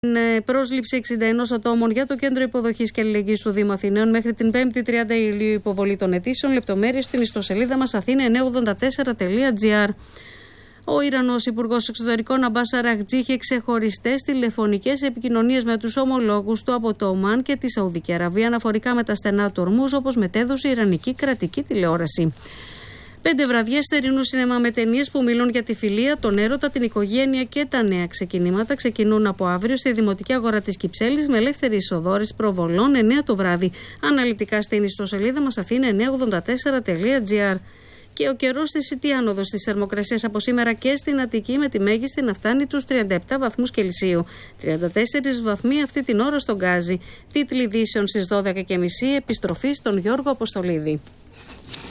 Πρόσληψη 61 ατόμων για το Κέντρο Υποδοχής και Αλληλεγγύης του Δήμου Αθηναίων μέχρι την 5η 30 Ιουλίου. Υποβολή των αιτήσεων. Λεπτομέρειες στην ιστοσελίδα μας athena984.gr. Ο Ιρανός Υπουργός Εξωτερικών Αμπάς Αραγτζή είχε ξεχωριστές τηλεφωνικές επικοινωνίες με τους ομολόγους του από το Ομάν και τη Σαουδική Αραβία αναφορικά με τα στενά του Ορμούζ, όπως μετέδωσε η Ιρανική κρατική τηλεόραση. 5 βραδιές θερινού σινεμά με ταινίες που μιλούν για τη φιλία, τον έρωτα, την οικογένεια και τα νέα ξεκινήματα ξεκινούν από αύριο στη Δημοτική Αγορά της Κυψέλης με ελεύθερη εισοδόρηση προβολών 9 το βράδυ. Αναλυτικά στην ιστοσελίδα μας athena984.gr. Και ο καιρός στη Σιτή Άνοδος της θερμοκρασίας από σήμερα και στην Αττική με τη μέγιστη να φτάνει τους 37 βαθμούς Κελσίου. 34 βαθμοί αυτή την ώρα στον Γκάζι. Τίτλοι ειδήσεων στις 12.30, επιστροφή στον Γιώργο Αποστολίδη.